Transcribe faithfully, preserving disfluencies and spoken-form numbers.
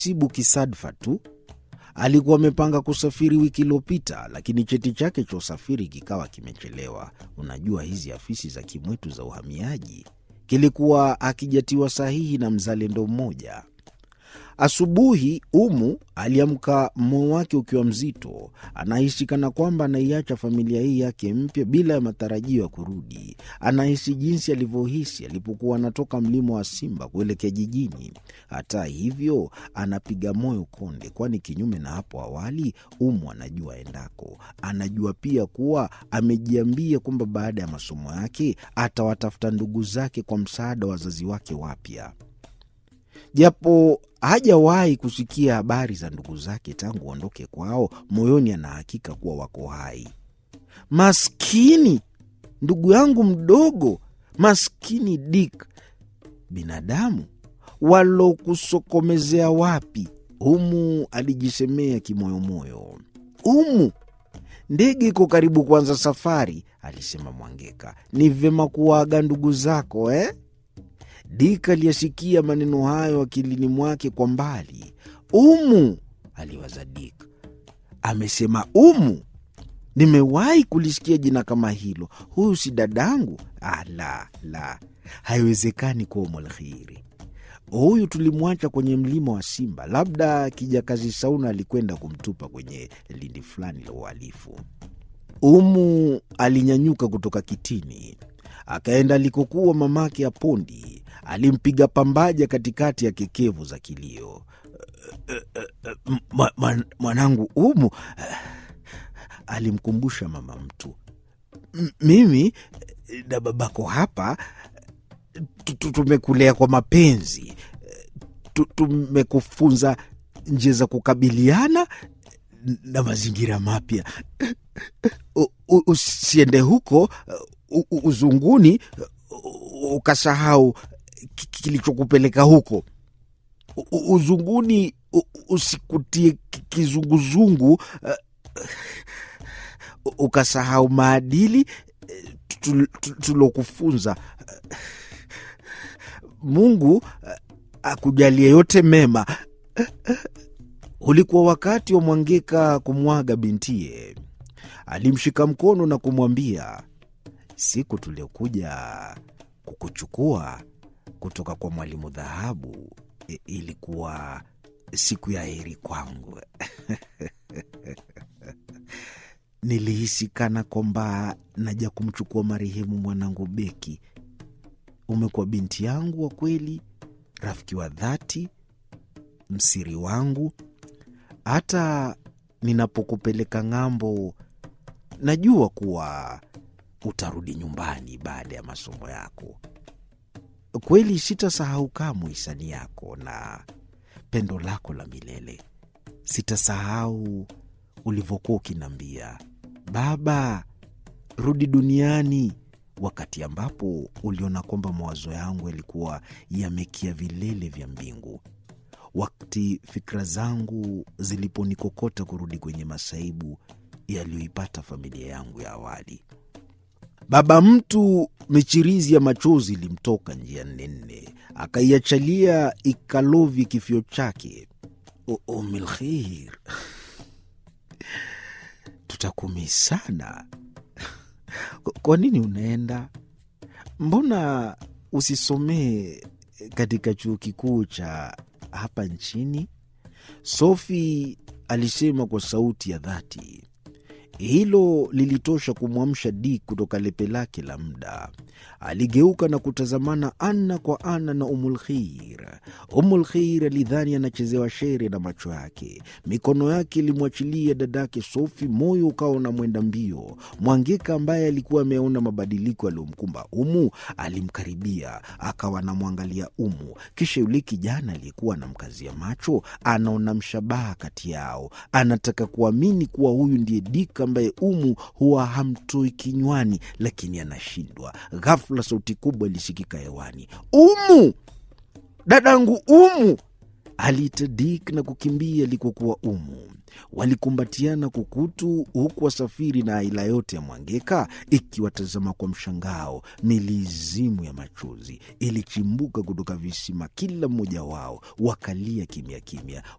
Sibu kisadfa tu. Alikuwa amepanga kusafiri wiki iliyopita, lakini cheti chake cha usafiri kikawa kimechelewa. Unajua hizi afisi za kimwetu za uhamiaji. Kilikuwa akijatiwa sahihi na mzalendo mmoja. Asubuhi Umu aliamka, moyo wake ukiwa mzito. Anahisi kana kwamba anaiacha familia hii yake mpya bila ya matarajio ya kurudi. Anahisi jinsi alivyohisi alipokuwa anatoka mlima wa Simba kuelekea jijini. Hata hivyo, anapiga moyo konde, kwani kinyume na hapo awali, Umu anajua endako. Anajua pia kuwa amejiambia kwamba baada ya masomo yake atawatafuta ndugu zake kwa msaada wa wazazi wake wapya. Japo hajawahi kusikia habari za ndugu zake tangu ondoke kwao, moyoni ana hakika kuwa wako hai. Maskini ndugu yangu mdogo, maskini Dick. Binadamu walokusokomezea wapi? Umu alijisemea kimoyomoyo. Umu, ndege iko karibu kuanza safari, alisema Mwangeka. Ni vema kuaga ndugu zako eh? Dick aliyasikia maneno hayo akilini mwake kwa mbali. Umu, aliwaza Dick. Amesema Umu? Nimewahi kulisikia jina kama hilo. Huyu si dadangu? Ah, la, la. Haiwezekani kuwa Umulkhiri. Huyu tulimwacha kwenye mlima wa Simba. Labda kijakazi Sauna alikwenda kumtupa kwenye lindi fulani la uhalifu. Umu alinyanyuka kutoka kitini. Akaenda alikokuwa mamake ya Pondi. Alimpiga pambaja katikati ya kekevu za kilio. Mwanangu Umu, alimkumbusha mama mtu. Mimi na babako hapa tumekulea kwa mapenzi. Tumekufunza njia za kukabiliana na mazingira mapya. Usiende huko uzunguni ukasahau kilichokupeleka huko. Uzunguni usikutie kizunguzungu ukasahau maadili tulokufunza. Mungu akujalie yote mema. Ulikuwa wakati wa Mwangeka kumwaga bintie. Alimshika mkono na kumwambia, siku tuliokuja kukuchukua kutoka kwa Mwalimu Dhahabu ilikuwa siku ya heri kwangu. Nilihisi kana kwamba naja kumchukua marehemu mwanangu Beki. Umekuwa binti yangu wa kweli, rafiki wa dhati, msiri wangu. Hata ninapokupeleka ng'ambo, najua kuwa utarudi nyumbani baada ya masomo yako. Kweli sitasahau kamwe hisani yako na pendo lako la milele. Sitasahau ulivyokuwa ukiniambia, baba, rudi duniani, wakati ambapo uliona kwamba mawazo yangu yalikuwa yamekia vilele vya mbingu. Wakati fikra zangu ziliponikokota kurudi kwenye masaibu yaliyoipata familia yangu ya awali. Baba mtu, michirizi ya machozi ilimtoka njia nene. Akaiachalia ikalovi kifio chake. Umulkhiri, tutakumi sana. Kwa nini unaenda? Mbona usisomee katika chuo kikuu cha hapa nchini? Sophie alisema kwa sauti ya dhati. Hilo lilitosha kumwamsha Dick kutoka lepe lake la muda. Aligeuka na kutazamana ana kwa ana na Umulkhiri. Umulkhiri alidhani anachezewa shere na macho yake. Mikono yake ilimwachilia dadake Sophie, moyo ukawa unamwenda mbio. Mwangeka ambaye alikuwa ameona mabadiliko yaliyomkumba Umu alimkaribia, akawa anamwangalia Umu. Kisha yule kijana aliyekuwa anamkazia macho anaona mshabaha kati yao. Anataka kuamini kuwa huyu ndiye Dick ambaye Umu huwa hamtoi kinywani, lakini anashindwa. Ghafla sauti kubwa ilisikika hewani. Umu! Dadangu Umu! Aliita Dick na kukimbia alikokuwa Umu. Walikumbatiana kukutu, huku wasafiri na aila yote ya Mwangeka ikiwatazama kwa mshangao. Milizimu ya machozi ilichimbuka kutoka visima kila mmoja wao. Wakalia kimya kimya,